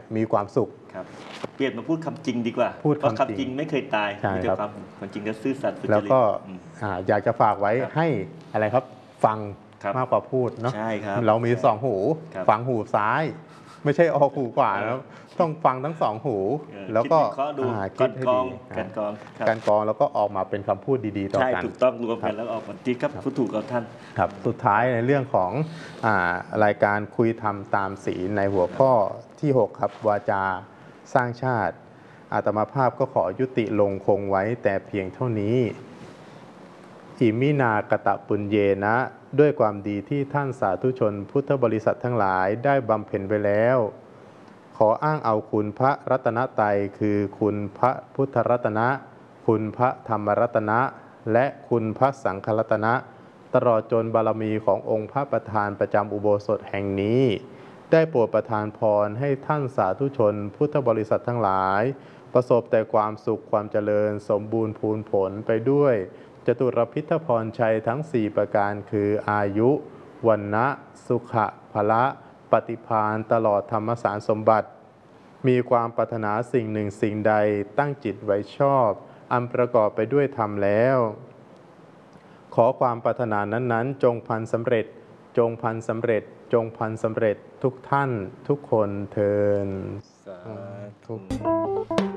มีความสุขครับเปลี่ยนมาพูดคำจริงดีกว่าพูดเพราะคำจริงคำจริงไม่เคยตายมีแต่ความจริงและซื่อสัตย์สุจริตแล้วก็อยากจะฝากไว้ให้อะไรครับฟังมากกว่าพูดเนาะใช่ครับเรามี2 หูฟังหูซ้ายไม่ใช่ออกหูขวาแล้วต้องฟังทั้ง2 หูแล้วก็คิดให้ดีการกรองแล้วก็ออกมาเป็นคำพูดดีๆต่อกันใช่ถูกต้องรวมกันแล้วออกมาดีครับพูดถูกกับท่านครับสุดท้ายในเรื่องของรายการคุยธรรมตามศีลในหัวข้อที่6ครับวาจาสร้างชาติอาตมาภาพก็ขอยุติลงคงไว้แต่เพียงเท่านี้อิมินากตะปุญเยนะด้วยความดีที่ท่านสาธุชนพุทธบริษัททั้งหลายได้บำเพ็ญไปแล้วขออ้างเอาคุณพระรัตนตรัยคือคุณพระพุทธรัตนะคุณพระธรรมรัตนะและคุณพระสังฆรัตนะตลอดจนบารมีขององค์พระประธานประจำอุโบสถแห่งนี้ได้โปรดประทานพรให้ท่านสาธุชนพุทธบริษัททั้งหลายประสบแต่ความสุขความเจริญสมบูรณ์พูนผลไปด้วยจตุรพิทธพรชัยทั้ง4ประการคืออายุวันนะสุขะพละปฏิภาณตลอดธรรมสารสมบัติมีความปรารถนาสิ่งหนึ่งสิ่งใดตั้งจิตไว้ชอบอันประกอบไปด้วยธรรมแล้วขอความปรารถนานั้นๆจงพันสำเร็จจงพันสำเร็จจงพันสำเร็จทุกท่านทุกคนเทอญสาธุ